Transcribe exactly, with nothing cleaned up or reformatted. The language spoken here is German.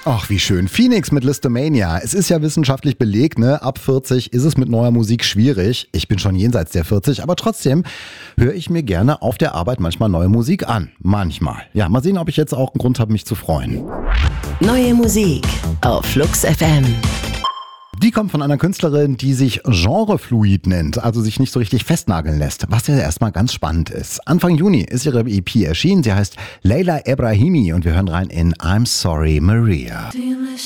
Ach, wie schön. Phoenix mit Listomania. Es ist ja wissenschaftlich belegt, ne? Ab vierzig ist es mit neuer Musik schwierig. Ich bin schon jenseits der vierzig, aber trotzdem höre ich mir gerne auf der Arbeit manchmal neue Musik an. Manchmal. Ja, mal sehen, ob ich jetzt auch einen Grund habe, mich zu freuen. Neue Musik auf Flux F M. Die kommt von einer Künstlerin, die sich genrefluid nennt, also sich nicht so richtig festnageln lässt, was ja erstmal ganz spannend ist. Anfang Juni ist ihre E P erschienen, sie heißt Leila Ebrahimi und wir hören rein in I'm Sorry Maria.